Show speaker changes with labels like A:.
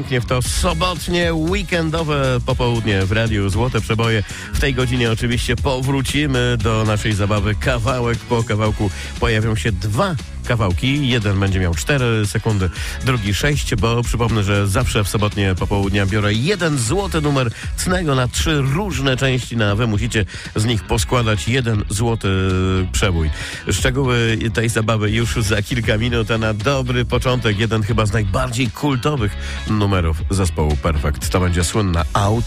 A: pięknie w to sobotnie, weekendowe popołudnie w Radiu Złote Przeboje. W tej godzinie oczywiście powrócimy do naszej zabawy kawałek po kawałku. Pojawią się dwa kawałki. Jeden będzie miał 4 sekundy, drugi 6, bo przypomnę, że zawsze w sobotnie popołudnia biorę jeden złoty numer cnego na 3 różne części, a wy musicie z nich poskładać jeden złoty przebój. Szczegóły tej zabawy już za kilka minut, a na dobry początek jeden chyba z najbardziej kultowych numerów zespołu Perfect. To będzie słynna Out